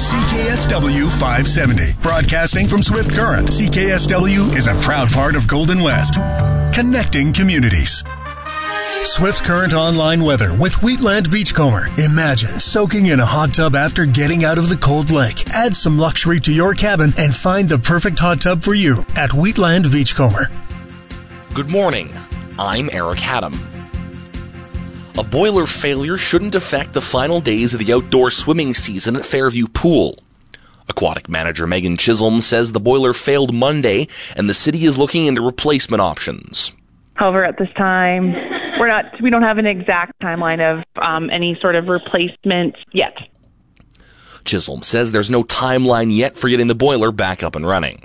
CKSW 570. Broadcasting from Swift Current, CKSW is a proud part of Golden West. Connecting communities. Swift Current online weather with Wheatland Beachcomber. Imagine soaking in a hot tub after getting out of the cold lake. Add some luxury to your cabin and find the perfect hot tub for you at Wheatland Beachcomber. Good morning. I'm Eric Haddam. A boiler failure shouldn't affect the final days of the outdoor swimming season at Fairview Pool. Aquatic manager Megan Chisholm says the boiler failed Monday and the city is looking into replacement options. However, at this time, we don't have an exact timeline of any sort of replacement yet. Chisholm says there's no timeline yet for getting the boiler back up and running.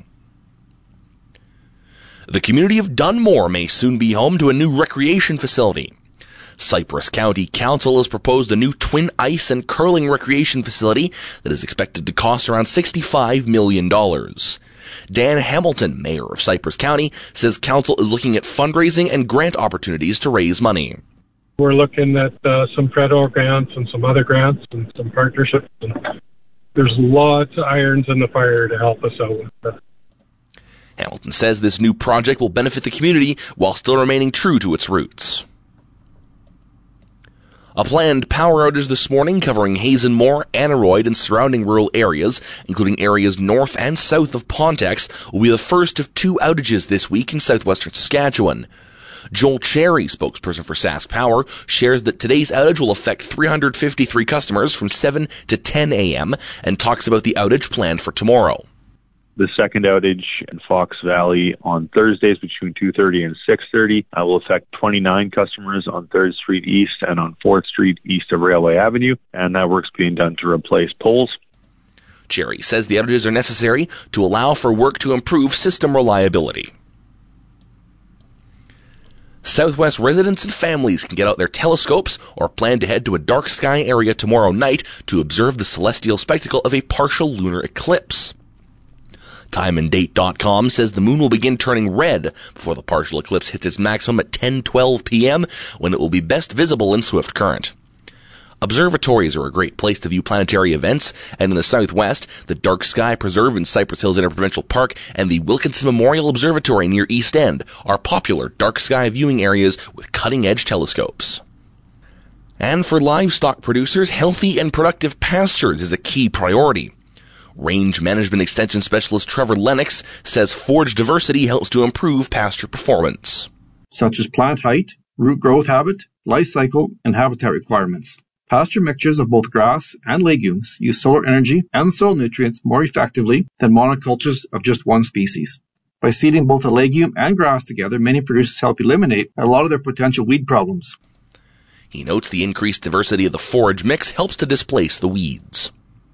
The community of Dunmore may soon be home to a new recreation facility. Cypress County Council has proposed a new twin ice and curling recreation facility that is expected to cost around $65 million. Dan Hamilton, mayor of Cypress County, says council is looking at fundraising and grant opportunities to raise money. We're looking at some federal grants and some other grants and some partnerships. And there's lots of irons in the fire to help us out with that. Hamilton says this new project will benefit the community while still remaining true to its roots. A planned power outage this morning covering Hazenmore, Aneroid, and surrounding rural areas, including areas north and south of Pontex, will be the first of 2 outages this week in southwestern Saskatchewan. Joel Cherry, spokesperson for Sask Power, shares that today's outage will affect 353 customers from 7 to 10 a.m. and talks about the outage planned for tomorrow. The second outage in Fox Valley on Thursdays between 2:30 and 6:30 will affect 29 customers on 3rd Street East and on 4th Street east of Railway Avenue, and that work's being done to replace poles. Cherry says the outages are necessary to allow for work to improve system reliability. Southwest residents and families can get out their telescopes or plan to head to a dark sky area tomorrow night to observe the celestial spectacle of a partial lunar eclipse. TimeAndDate.com says the moon will begin turning red before the partial eclipse hits its maximum at 10:12 p.m. when it will be best visible in Swift Current. Observatories are a great place to view planetary events, and in the southwest, the Dark Sky Preserve in Cypress Hills Interprovincial Park and the Wilkinson Memorial Observatory near East End are popular dark sky viewing areas with cutting-edge telescopes. And for livestock producers, healthy and productive pastures is a key priority. Range Management Extension Specialist Trevor Lennox says forage diversity helps to improve pasture performance. Such as plant height, root growth habit, life cycle, and habitat requirements. Pasture mixtures of both grass and legumes use solar energy and soil nutrients more effectively than monocultures of just one species. By seeding both a legume and grass together, many producers help eliminate a lot of their potential weed problems. He notes the increased diversity of the forage mix helps to displace the weeds.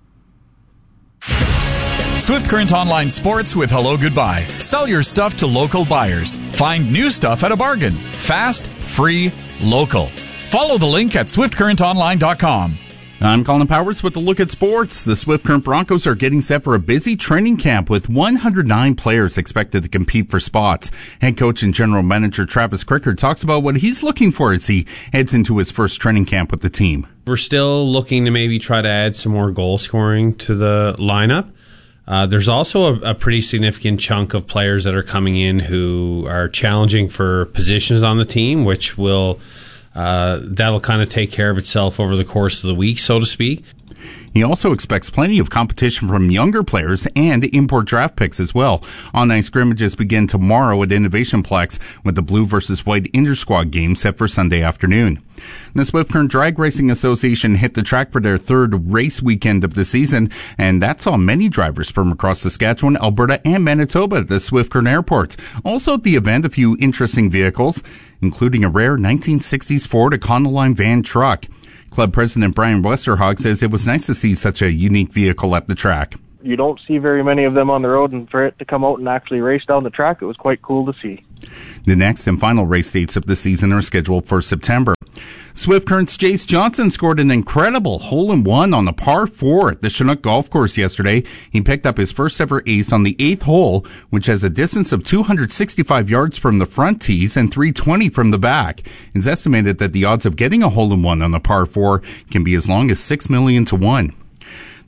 Swift Current Online Sports with Hello Goodbye. Sell your stuff to local buyers. Find new stuff at a bargain. Fast, free, local. Follow the link at swiftcurrentonline.com. I'm Colin Powers with a look at sports. The Swift Current Broncos are getting set for a busy training camp with 109 players expected to compete for spots. Head coach and general manager Travis Crickard talks about what he's looking for as he heads into his first training camp with the team. We're still looking to maybe try to add some more goal scoring to the lineup. There's also a pretty significant chunk of players that are coming in who are challenging for positions on the team, which will that'll kind of take care of itself over the course of the week, so to speak. He also expects plenty of competition from younger players and import draft picks as well. On-ice scrimmages begin tomorrow at Innovation Plex with the Blue versus White Inter-Squad game set for Sunday afternoon. The Swift Current Drag Racing Association hit the track for their third race weekend of the season, and that saw many drivers from across Saskatchewan, Alberta, and Manitoba at the Swift Current Airport. Also at the event, a few interesting vehicles, including a rare 1960s Ford Econoline van truck. Club President Brian Westerhog says it was nice to see such a unique vehicle at the track. You don't see very many of them on the road, and for it to come out and actually race down the track, it was quite cool to see. The next and final race dates of the season are scheduled for September. Swift Current's Jace Johnson scored an incredible hole-in-one on the par 4 at the Chinook Golf Course yesterday. He picked up his first ever ace on the 8th hole, which has a distance of 265 yards from the front tees and 320 from the back. It's estimated that the odds of getting a hole-in-one on the par 4 can be as long as 6 million to 1.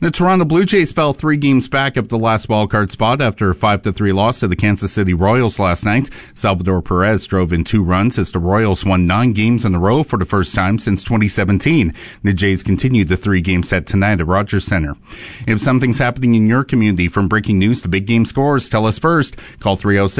The Toronto Blue Jays fell 3 games back of the last wildcard spot after a 5-3 loss to the Kansas City Royals last night. Salvador Perez drove in 2 runs as the Royals won 9 games in a row for the first time since 2017. The Jays continued the 3-game set tonight at Rogers Center. If something's happening in your community, from breaking news to big game scores, tell us first. Call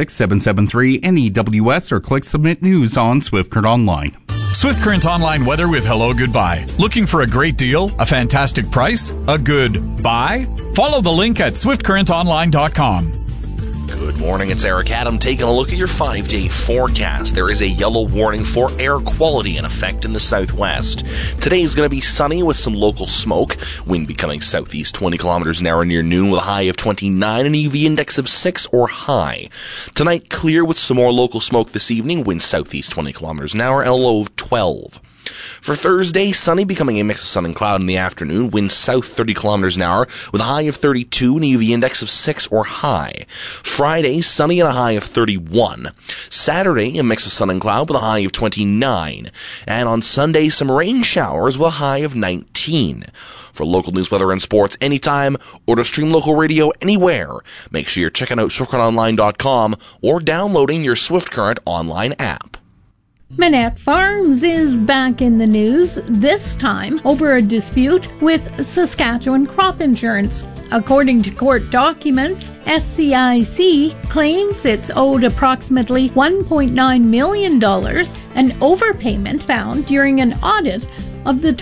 306-773-NEWS or click Submit News on Swift Current Online. Swift Current Online weather with Hello Goodbye. Looking for a great deal, a fantastic price, a good buy? Follow the link at swiftcurrentonline.com. Good morning, it's Eric Adam taking a look at your 5-day forecast. There is a yellow warning for air quality in effect in the southwest. Today is going to be sunny with some local smoke. Wind becoming southeast 20 kilometers an hour near noon with a high of 29 and UV index of 6 or high. Tonight, clear with some more local smoke this evening. Wind southeast 20 kilometers an hour and a low of 12. For Thursday, sunny, becoming a mix of sun and cloud in the afternoon. Wind south 30 kilometers an hour with a high of 32 and a UV index of 6 or high. Friday, sunny and a high of 31. Saturday, a mix of sun and cloud with a high of 29. And on Sunday, some rain showers with a high of 19. For local news, weather, and sports anytime, or to stream local radio anywhere, make sure you're checking out SwiftCurrentOnline.com or downloading your Swift Current online app. Manette Farms is back in the news, this time over a dispute with Saskatchewan Crop Insurance. According to court documents, SCIC claims it's owed approximately $1.9 million, an overpayment found during an audit of the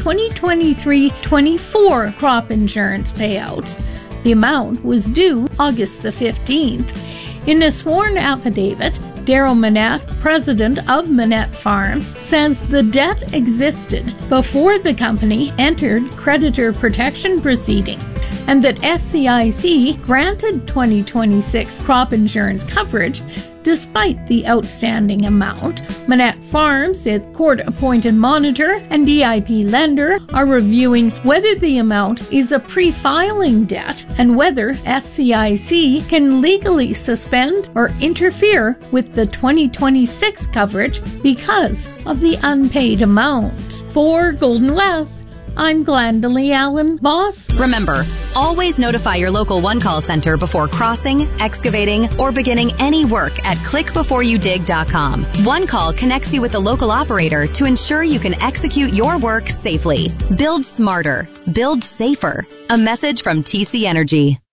2023-24 crop insurance payouts. The amount was due August the 15th. In a sworn affidavit, Daryl Manette, president of Manette Farms, says the debt existed before the company entered creditor protection proceedings, and that SCIC granted 2026 crop insurance coverage despite the outstanding amount. Manette Farms, its court-appointed monitor and DIP lender, are reviewing whether the amount is a pre-filing debt and whether SCIC can legally suspend or interfere with the 2026 coverage because of the unpaid amount. For Golden West, I'm Glendalee Allen, boss. Remember, always notify your local One Call Center before crossing, excavating, or beginning any work at clickbeforeyoudig.com. One Call connects you with the local operator to ensure you can execute your work safely. Build smarter. Build safer. A message from TC Energy.